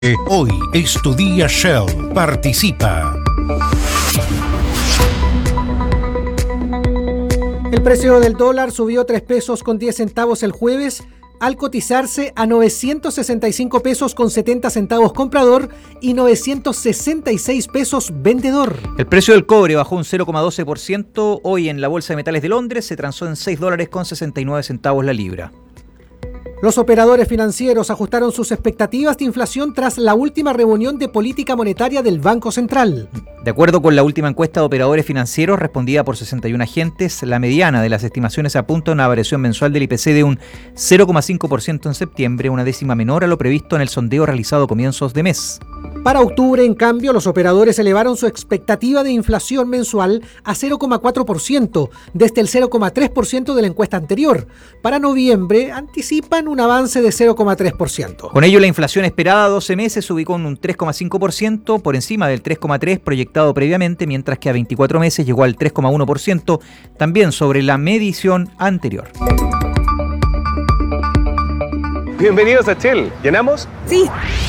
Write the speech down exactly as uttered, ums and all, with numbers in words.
Hoy es tu día Shell. Participa. El precio del dólar subió tres pesos con diez centavos el jueves al cotizarse a novecientos sesenta y cinco pesos con setenta centavos comprador y novecientos sesenta y seis pesos vendedor. El precio del cobre bajó un cero coma doce por ciento. Hoy en la Bolsa de Metales de Londres se transó en seis dólares con sesenta y nueve centavos la libra. Los operadores financieros ajustaron sus expectativas de inflación tras la última reunión de política monetaria del Banco Central. De acuerdo con la última encuesta de operadores financieros respondida por sesenta y uno agentes, la mediana de las estimaciones apunta a una variación mensual del I P C de un cero coma cinco por ciento en septiembre, una décima menor a lo previsto en el sondeo realizado a comienzos de mes. Para octubre, en cambio, los operadores elevaron su expectativa de inflación mensual a cero coma cuatro por ciento, desde el cero coma tres por ciento de la encuesta anterior. Para noviembre, anticipan un avance de cero coma tres por ciento. Con ello, la inflación esperada a doce meses se ubicó en un tres coma cinco por ciento, por encima del tres coma tres por ciento proyectado previamente, mientras que a veinticuatro meses llegó al tres coma uno por ciento, también sobre la medición anterior. Bienvenidos a Shell. ¿Llenamos? Sí.